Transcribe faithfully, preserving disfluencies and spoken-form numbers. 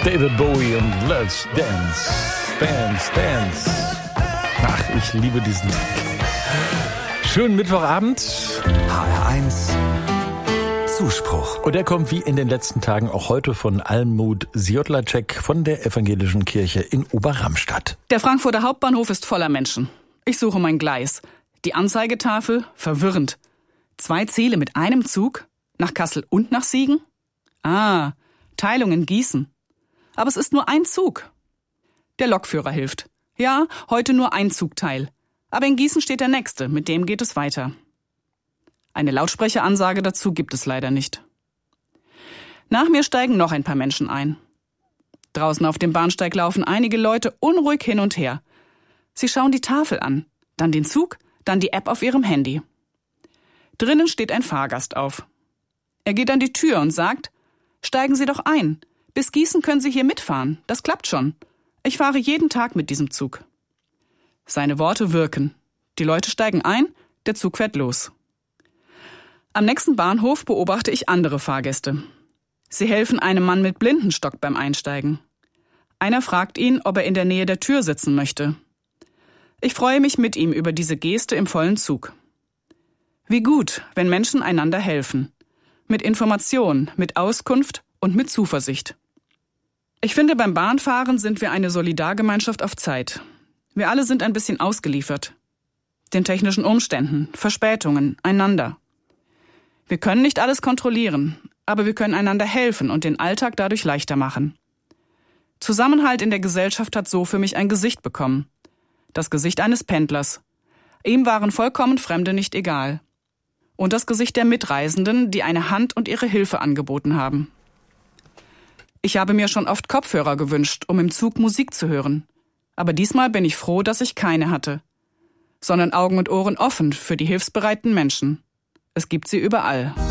David Bowie und Let's Dance. Dance, Dance. Ach, ich liebe diesen Tag. Schönen Mittwochabend. H R eins Zuspruch. Und er kommt wie in den letzten Tagen auch heute von Almut Siodlacek von der Evangelischen Kirche in Oberramstadt. Der Frankfurter Hauptbahnhof ist voller Menschen. Ich suche mein Gleis. Die Anzeigetafel verwirrend. Zwei Ziele mit einem Zug? Nach Kassel und nach Siegen? Ah, Teilung in Gießen. Aber es ist nur ein Zug. Der Lokführer hilft. Ja, heute nur ein Zugteil. Aber in Gießen steht der nächste, mit dem geht es weiter. Eine Lautsprecheransage dazu gibt es leider nicht. Nach mir steigen noch ein paar Menschen ein. Draußen auf dem Bahnsteig laufen einige Leute unruhig hin und her. Sie schauen die Tafel an, dann den Zug, dann die App auf ihrem Handy. Drinnen steht ein Fahrgast auf. Er geht an die Tür und sagt: Steigen Sie doch ein. Bis Gießen können Sie hier mitfahren. Das klappt schon. Ich fahre jeden Tag mit diesem Zug. Seine Worte wirken. Die Leute steigen ein, der Zug fährt los. Am nächsten Bahnhof beobachte ich andere Fahrgäste. Sie helfen einem Mann mit Blindenstock beim Einsteigen. Einer fragt ihn, ob er in der Nähe der Tür sitzen möchte. Ich freue mich mit ihm über diese Geste im vollen Zug. Wie gut, wenn Menschen einander helfen. Mit Information, mit Auskunft und mit Zuversicht. Ich finde, beim Bahnfahren sind wir eine Solidargemeinschaft auf Zeit. Wir alle sind ein bisschen ausgeliefert. Den technischen Umständen, Verspätungen, einander. Wir können nicht alles kontrollieren, aber wir können einander helfen und den Alltag dadurch leichter machen. Zusammenhalt in der Gesellschaft hat so für mich ein Gesicht bekommen. Das Gesicht eines Pendlers. Ihm waren vollkommen Fremde nicht egal. Und das Gesicht der Mitreisenden, die eine Hand und ihre Hilfe angeboten haben. Ich habe mir schon oft Kopfhörer gewünscht, um im Zug Musik zu hören. Aber diesmal bin ich froh, dass ich keine hatte. Sondern Augen und Ohren offen für die hilfsbereiten Menschen. Es gibt sie überall.